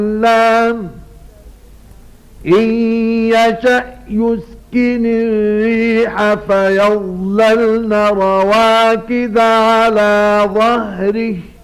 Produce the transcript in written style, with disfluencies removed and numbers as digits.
اللام إن يشأ يسكن الريح فيظللن رواكد على ظهره